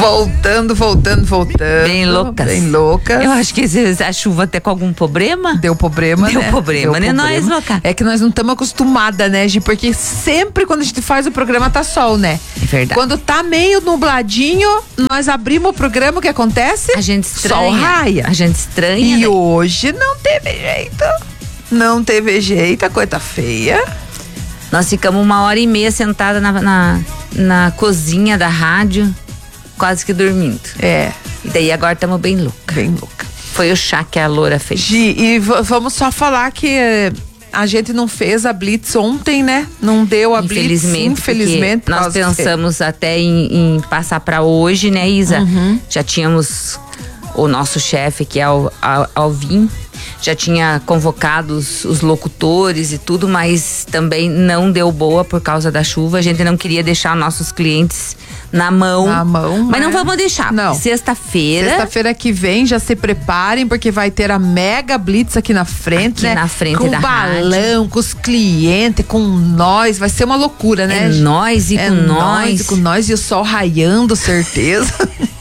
Voltando. Bem loucas. Eu acho que a chuva até com algum problema. Deu problema, né? Nós, louca. É que nós não estamos acostumadas, né, Gi? Porque sempre quando a gente faz o programa tá sol, né? É verdade. Quando tá meio nubladinho, nós abrimos o programa, o que acontece? A gente estranha. Sol raia. A gente estranha. E né? hoje não teve jeito. Não teve jeito, a coisa tá feia. Nós ficamos 1h30 sentada na cozinha da rádio, quase que dormindo. É. E daí agora estamos bem louca. Foi o chá que a Loura fez. Gi, e vamos só falar que a gente não fez a Blitz ontem, né? Não deu a Blitz, infelizmente. Nós pensamos até em passar para hoje, né, Isa? Uhum. Já tínhamos o nosso chefe, que é o Alvin, já tinha convocado os locutores e tudo, mas também não deu boa por causa da chuva. A gente não queria deixar nossos clientes na mão. Mas não vamos deixar. Não. Sexta-feira que vem, já se preparem, porque vai ter a Mega Blitz aqui na frente, né? Na frente com da balão, rádio. com os clientes, com nós. Vai ser uma loucura, né? Nós e com nós. E o sol raiando, certeza.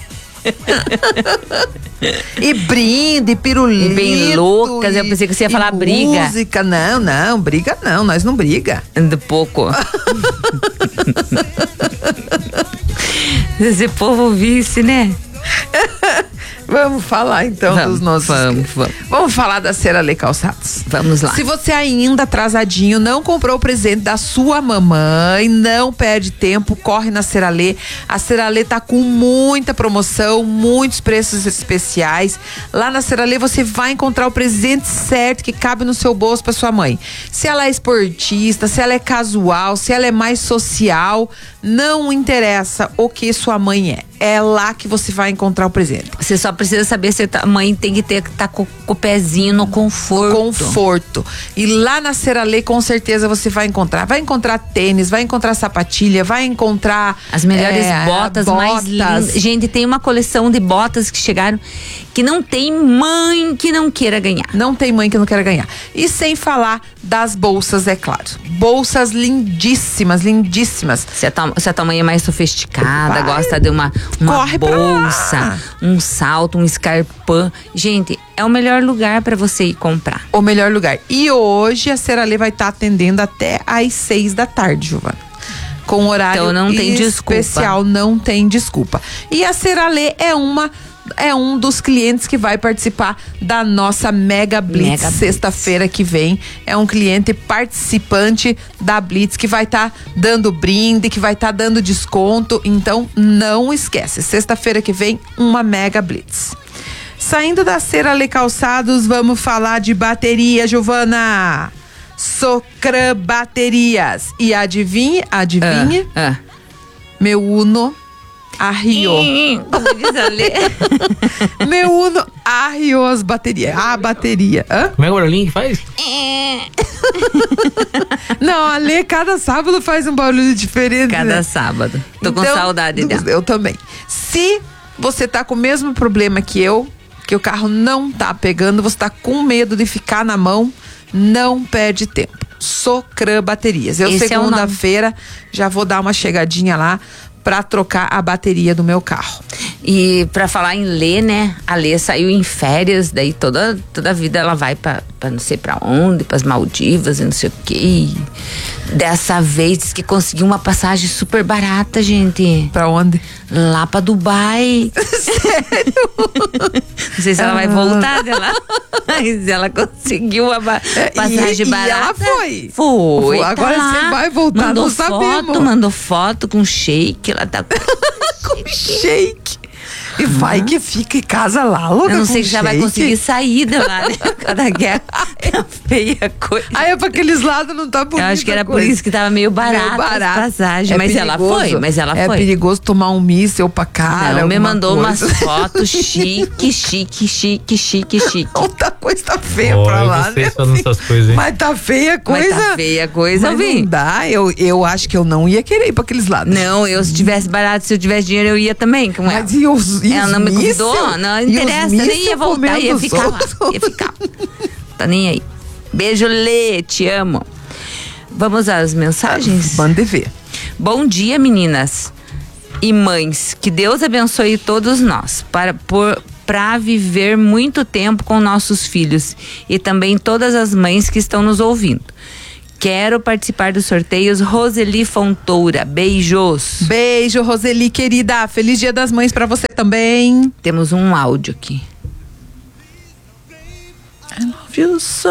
E brinde, pirulito. Bem loucas, eu pensei que você ia falar briga. Música, não, briga não, nós não briga. De pouco. Se esse povo visse, né? Vamos falar então dos nossos. Vamos falar da Ceralê Calçados. Vamos lá. Se você ainda atrasadinho não comprou o presente da sua mamãe, não perde tempo, corre na Ceralê. A Ceralê tá com muita promoção, muitos preços especiais. Lá na Ceralê você vai encontrar o presente certo que cabe no seu bolso para sua mãe. Se ela é esportista, se ela é casual, se ela é mais social, não interessa o que sua mãe é. É lá que você vai encontrar o presente. Você só precisa saber se a mãe tem que estar com o pezinho no conforto. E lá na Ceralê, com certeza, você vai encontrar. Vai encontrar tênis, vai encontrar sapatilha, vai encontrar as melhores botas mais lindas. Gente, tem uma coleção de botas que chegaram que não tem mãe que não queira ganhar. Não tem mãe que não queira ganhar. E sem falar das bolsas, é claro. Bolsas lindíssimas. Se a tua mãe é mais sofisticada, gosta de uma bolsa, um salto, um escarpão. Gente, é o melhor lugar para você ir comprar. O melhor lugar. E hoje a Ceralê vai estar atendendo até às 6 da tarde, Giovana. Com horário então não tem especial, não tem desculpa. E a Ceralê é um dos clientes que vai participar da nossa Mega Blitz sexta-feira que vem. É um cliente participante da Blitz que vai estar dando brinde, que vai estar dando desconto. Então não esquece, sexta-feira que vem uma Mega Blitz. Saindo da Ceralê Calçados, vamos falar de bateria, Giovana. Socran Baterias. E adivinhe? Meu Uno arriou. Como diz a Lê? Meu Uno arriou as baterias. A bateria. Como é o barulhinho que faz? Não, a Lê cada sábado faz um barulho diferente. Cada sábado. Tô com saudade dela. Eu também. Se você tá com o mesmo problema que o carro não tá pegando, você tá com medo de ficar na mão, não perde tempo. Socran Baterias. Eu segunda-feira já vou dar uma chegadinha lá pra trocar a bateria do meu carro. E pra falar em Lê, né? A Lê saiu em férias, daí toda a vida ela vai pra não sei pra onde, pras Maldivas e não sei o quê. Dessa vez diz que conseguiu uma passagem super barata, gente. Pra onde? Lá pra Dubai. Sério? Não sei se ela vai voltar de lá, mas ela conseguiu a passagem barata. E ela foi. Foi. Agora você vai voltar, não sabemos. Mandou foto com shake, ela tá com shake. E vai que fica em casa lá, louca. Eu não sei se já vai conseguir sair de lá, né? Cada guerra tá feia coisa. Aí é pra aqueles lados não tá bonito. Eu acho que era por isso que tava meio barato a passagem. Mas ela foi. É perigoso tomar um míssil pra cara. Não, me mandou umas fotos chique. Outra coisa tá feia pra lá, né? Essas coisas, mas tá feia a coisa. Mas tá feia a coisa, mas não dá. Eu acho que eu não ia querer ir pra aqueles lados. Não, se tivesse barato, se eu tivesse dinheiro, eu ia também com ela. Mas ela não me convidou, não interessa, nem ia voltar, ia ficar lá, tá nem aí. Beijo, Lê, te amo. Vamos às mensagens? Mande ver. Bom dia, meninas. e mães. Que Deus abençoe todos nós para viver muito tempo com nossos filhos e também todas as mães que estão nos ouvindo. Quero participar dos sorteios. Roseli Fontoura, beijos. Beijo, Roseli, querida. Feliz Dia das Mães pra você também. Temos um áudio aqui. I love you so.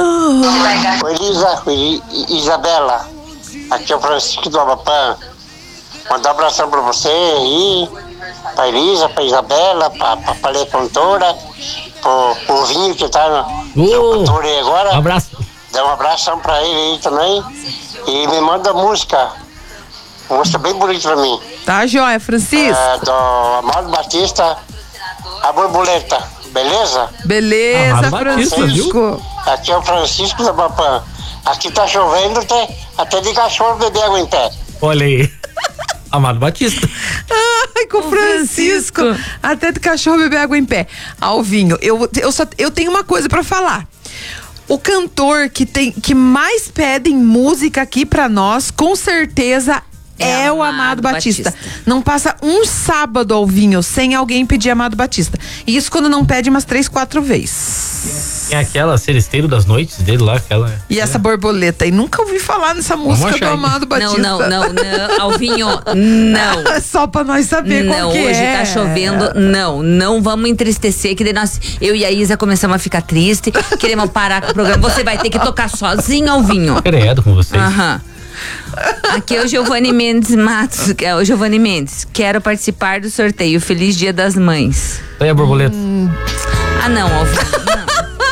Oi, Isabela. Aqui é o Francisco do Amapã. Mandar um abração pra você aí, pra Elisa, pra Isabela, pra Lê Fontoura, pro Vinho que tá no Fontoura aí agora. Um abraço. Dá um abração pra ele aí também. E me manda música. Uma música bem bonita pra mim. Tá joia, Francisco. Do Amado Batista, A Borboleta. Beleza? Beleza, Amado Batista, Francisco. Aqui é o Francisco do Amapã. Aqui tá chovendo até de cachorro beber água em pé. Olha aí. Amado Batista. Ai, com o Francisco. Até do cachorro beber água em pé. Alvinho, eu tenho uma coisa pra falar. O cantor que mais pede música aqui pra nós, com certeza é o Amado Batista. Não passa um sábado, Alvinho, sem alguém pedir Amado Batista. E isso quando não pede umas 3, 4 vezes. Tem aquela Seresteiro das Noites dele lá, aquela. E essa borboleta. E nunca ouvi falar nessa música do Amado Batista. Não, Alvinho, não. Só pra nós saber qual que hoje é. tá chovendo, não vamos entristecer, que eu e a Isa começamos a ficar triste, queremos parar com o programa, você vai ter que tocar sozinho, Alvinho. Credo com vocês. Aham. Aqui é o Giovanni Mendes Matos, quero participar do sorteio, Feliz Dia das Mães. Aí a borboleta. Não, Alvinho, não.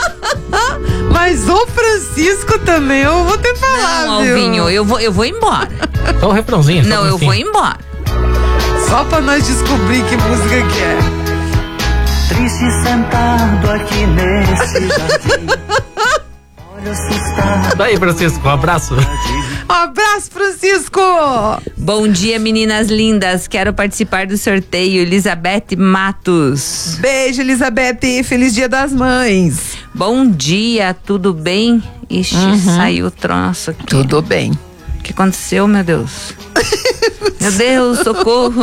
Mas o Francisco também, eu vou ter que falar, Não, Alvinho, eu vou embora. Só o refrãozinho. Não, eu vou embora. Só pra nós descobrir que música que é. Triste sentado aqui nesse jardim. Olha assustado. Daí, Francisco, um abraço. Um abraço, Francisco! Bom dia, meninas lindas. Quero participar do sorteio. Elizabeth Matos. Beijo, Elizabeth. Feliz Dia das Mães. Bom dia, tudo bem? Ixi, saiu o troço aqui. Tudo bem. O que aconteceu, meu Deus? Meu Deus, socorro.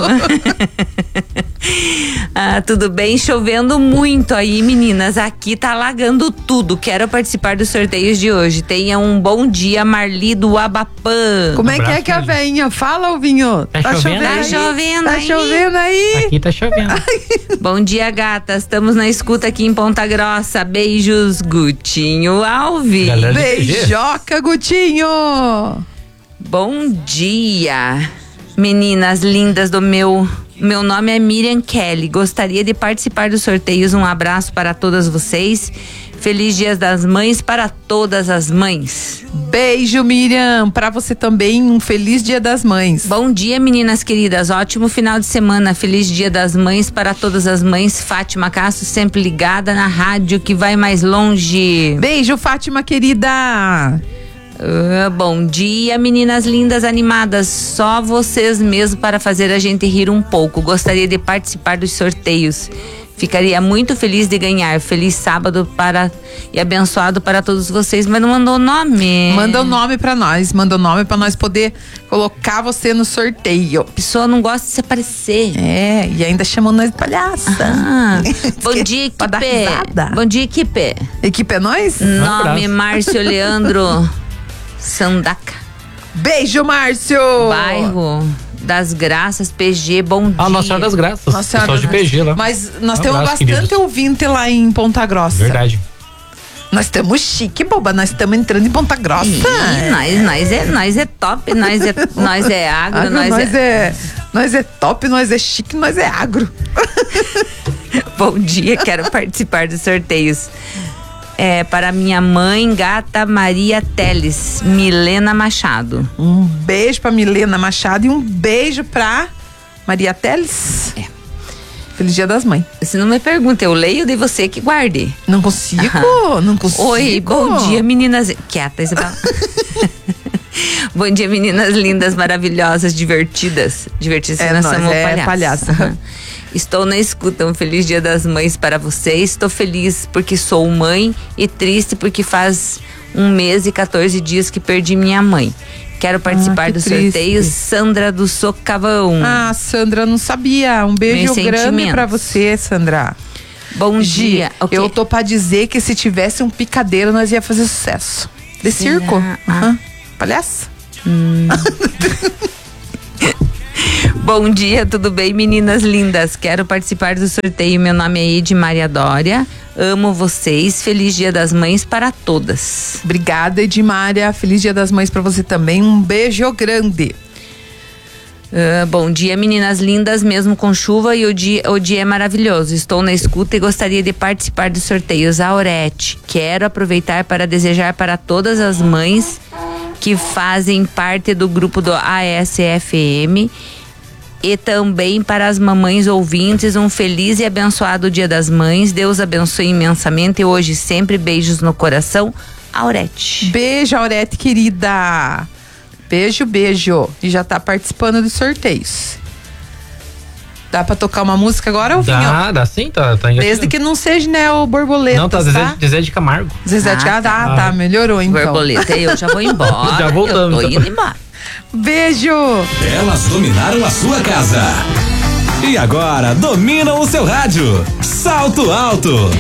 Tudo bem? Chovendo muito aí, meninas. Aqui tá alagando tudo. Quero participar dos sorteios de hoje. Tenha um bom dia, Marli do Abapã. Como é que a veinha fala, Alvinho? Tá chovendo aí? aí? Tá chovendo aí? Aqui tá chovendo. Bom dia, gatas. Estamos na escuta aqui em Ponta Grossa. Beijos, Gutinho Alves. Galera. Beijoca, Gutinho! Bom dia, meninas lindas do meu nome é Miriam Kelly. Gostaria de participar dos sorteios. Um abraço para todas vocês. Feliz Dia das Mães para todas as mães. Beijo, Miriam. Para você também, um feliz Dia das Mães. Bom dia, meninas queridas. Ótimo final de semana. Feliz Dia das Mães para todas as mães. Fátima Castro, sempre ligada na rádio que vai mais longe. Beijo, Fátima, querida. Bom dia, meninas lindas animadas. Só vocês mesmo para fazer a gente rir um pouco. Gostaria de participar dos sorteios. Ficaria muito feliz de ganhar. Feliz sábado e abençoado para todos vocês. Mas não mandou o nome. Manda o nome pra nós. Manda o nome pra nós poder colocar você no sorteio. A pessoa não gosta de se aparecer. É, e ainda chamou nós de palhaça. Bom dia, Pra dar equipe. risada. Bom dia, equipe. Equipe é nós? Nome Márcio Leandro Sandaca. Beijo, Márcio! Bairro das Graças, PG, bom dia. Nossa Senhora das Graças. Nossa Senhora Pessoal de das PG lá. Mas nós Um temos abraço, bastante queridos. ouvinte lá em Ponta Grossa. Verdade. Nós estamos chique, boba. Nós estamos entrando em Ponta Grossa. Nós é top, nós é agro, Nós é top, nós é chique, nós é agro. Bom dia, quero participar dos sorteios. Para minha mãe, gata Maria Teles, Milena Machado. Um beijo pra Milena Machado e um beijo pra Maria Teles. Feliz Dia das Mães. Se não me pergunta, eu leio de você que guarde. Não consigo, não consigo. Oi, bom dia, meninas. Quieta, Isabel. Bom dia, meninas lindas, maravilhosas, divertidas. Divertidas, nós somos palhaça. Aham. Estou na escuta, um feliz Dia das Mães para vocês. Estou feliz porque sou mãe e triste porque faz 1 mês e 14 dias que perdi minha mãe. Quero participar do sorteio. Sandra do Socavão. Ah, Sandra, não sabia. Um beijo grande pra você, Sandra. Bom dia. Okay. Eu tô pra dizer que se tivesse um picadeiro, nós ia fazer sucesso. De circo? Palhaça? Bom dia, tudo bem, meninas lindas? Quero participar do sorteio. Meu nome é Edmaria Dória. Amo vocês. Feliz Dia das Mães para todas. Obrigada, Edmaria. Feliz Dia das Mães para você também. Um beijo grande. Bom dia, meninas lindas, mesmo com chuva e o dia é maravilhoso. Estou na escuta e gostaria de participar dos sorteios. Aurete, quero aproveitar para desejar para todas as mães que fazem parte do grupo do ASFM e também para as mamães ouvintes um feliz e abençoado Dia das Mães. Deus abençoe imensamente hoje sempre. Beijos no coração. Aurete. Beijo, Aurete, querida. Beijo, beijo. E já tá participando dos sorteios. Dá pra tocar uma música agora, ou Dá sim, tá desde que não seja, né, o Borboleta. Não, tá Zezé de Camargo. Zezé de Camargo, tá, melhorou então. Borboleta, eu já vou embora. Já voltamos. Eu tô indo embora. Beijo. Elas dominaram a sua casa. E agora dominam o seu rádio. Salto Alto.